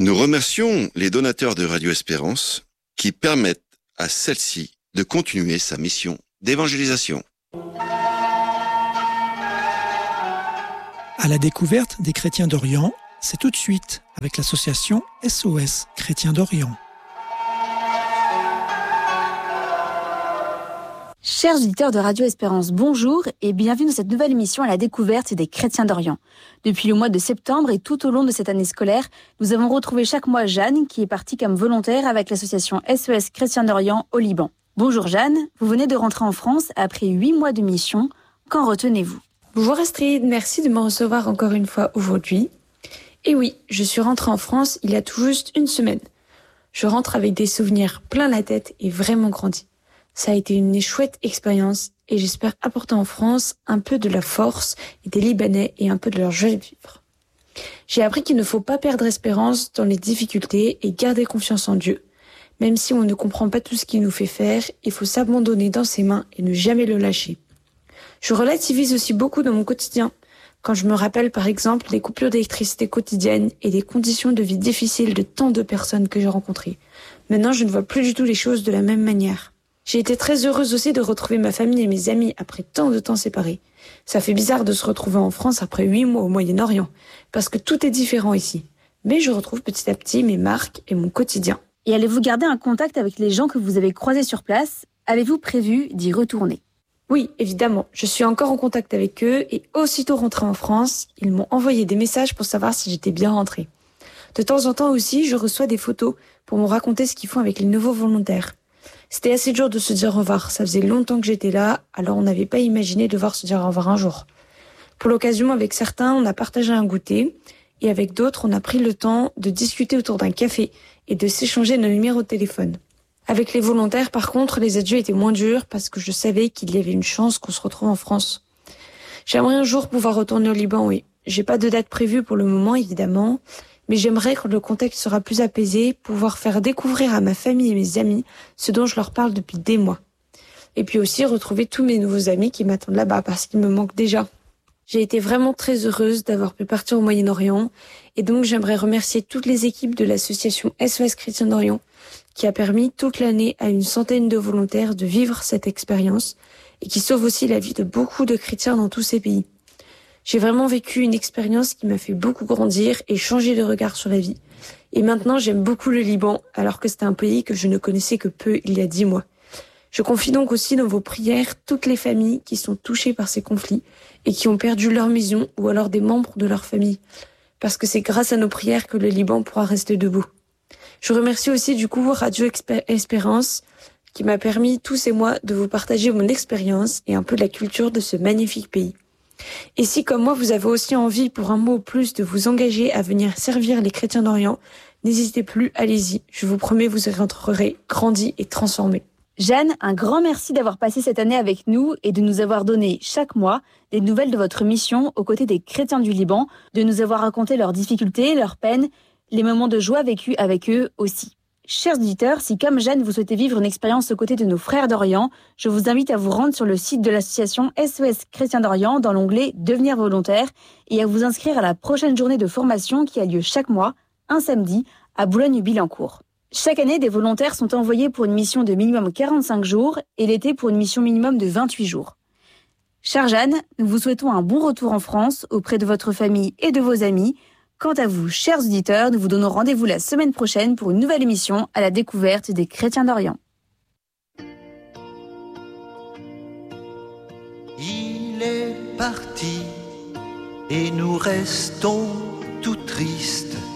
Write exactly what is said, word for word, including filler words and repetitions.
Nous remercions les donateurs de Radio Espérance qui permettent à celle-ci de continuer sa mission d'évangélisation. À la découverte des chrétiens d'Orient, c'est tout de suite avec l'association S O S Chrétiens d'Orient. Chers auditeurs de Radio Espérance, bonjour et bienvenue dans cette nouvelle émission à la découverte des chrétiens d'Orient. Depuis le mois de septembre et tout au long de cette année scolaire, nous avons retrouvé chaque mois Jeanne qui est partie comme volontaire avec l'association S O S Chrétiens d'Orient au Liban. Bonjour Jeanne, vous venez de rentrer en France après huit mois de mission. Qu'en retenez-vous ? Bonjour Astrid, merci de me recevoir encore une fois aujourd'hui. Et oui, je suis rentrée en France il y a tout juste une semaine. Je rentre avec des souvenirs plein la tête et vraiment grandis. Ça a été une chouette expérience et j'espère apporter en France un peu de la force et des Libanais et un peu de leur joie de vivre. J'ai appris qu'il ne faut pas perdre espérance dans les difficultés et garder confiance en Dieu. Même si on ne comprend pas tout ce qu'il nous fait faire, il faut s'abandonner dans ses mains et ne jamais le lâcher. Je relativise aussi beaucoup dans mon quotidien, quand je me rappelle par exemple des coupures d'électricité quotidiennes et des conditions de vie difficiles de tant de personnes que j'ai rencontrées. Maintenant, je ne vois plus du tout les choses de la même manière. J'ai été très heureuse aussi de retrouver ma famille et mes amis après tant de temps séparés. Ça fait bizarre de se retrouver en France après huit mois au Moyen-Orient, parce que tout est différent ici. Mais je retrouve petit à petit mes marques et mon quotidien. Et allez-vous garder un contact avec les gens que vous avez croisés sur place ? Avez-vous prévu d'y retourner ? Oui, évidemment, je suis encore en contact avec eux et aussitôt rentrée en France, ils m'ont envoyé des messages pour savoir si j'étais bien rentrée. De temps en temps aussi, je reçois des photos pour me raconter ce qu'ils font avec les nouveaux volontaires. C'était assez dur de se dire au revoir, ça faisait longtemps que j'étais là, alors on n'avait pas imaginé devoir se dire au revoir un jour. Pour l'occasion, avec certains, on a partagé un goûter et avec d'autres, on a pris le temps de discuter autour d'un café et de s'échanger nos numéros de téléphone. Avec les volontaires, par contre, les adieux étaient moins durs parce que je savais qu'il y avait une chance qu'on se retrouve en France. J'aimerais un jour pouvoir retourner au Liban, oui. J'ai pas de date prévue pour le moment, évidemment, mais j'aimerais, quand le contexte sera plus apaisé, pouvoir faire découvrir à ma famille et mes amis ce dont je leur parle depuis des mois. Et puis aussi retrouver tous mes nouveaux amis qui m'attendent là-bas parce qu'ils me manquent déjà. J'ai été vraiment très heureuse d'avoir pu partir au Moyen-Orient et donc j'aimerais remercier toutes les équipes de l'association S O S Chrétiens d'Orient qui a permis toute l'année à une centaine de volontaires de vivre cette expérience et qui sauve aussi la vie de beaucoup de chrétiens dans tous ces pays. J'ai vraiment vécu une expérience qui m'a fait beaucoup grandir et changer de regard sur la vie. Et maintenant, j'aime beaucoup le Liban, alors que c'était un pays que je ne connaissais que peu il y a dix mois. Je confie donc aussi dans vos prières toutes les familles qui sont touchées par ces conflits et qui ont perdu leur maison ou alors des membres de leur famille. Parce que c'est grâce à nos prières que le Liban pourra rester debout. Je remercie aussi du coup Radio Espérance qui m'a permis tous ces mois de vous partager mon expérience et un peu de la culture de ce magnifique pays. Et si comme moi vous avez aussi envie pour un mot ou plus de vous engager à venir servir les chrétiens d'Orient, n'hésitez plus, allez-y. Je vous promets, vous y rentrerez grandi et transformé. Jeanne, un grand merci d'avoir passé cette année avec nous et de nous avoir donné chaque mois des nouvelles de votre mission aux côtés des chrétiens du Liban, de nous avoir raconté leurs difficultés, leurs peines, les moments de joie vécus avec eux aussi. Chers auditeurs, si comme Jeanne, vous souhaitez vivre une expérience aux côtés de nos frères d'Orient, je vous invite à vous rendre sur le site de l'association S O S Chrétiens d'Orient dans l'onglet « Devenir volontaire » et à vous inscrire à la prochaine journée de formation qui a lieu chaque mois, un samedi, à Boulogne-Billancourt. Chaque année, des volontaires sont envoyés pour une mission de minimum quarante-cinq jours et l'été pour une mission minimum de vingt-huit jours. Chère Jeanne, nous vous souhaitons un bon retour en France auprès de votre famille et de vos amis. Quant à vous, chers auditeurs, nous vous donnons rendez-vous la semaine prochaine pour une nouvelle émission à la découverte des chrétiens d'Orient. Il est parti et nous restons tout tristes.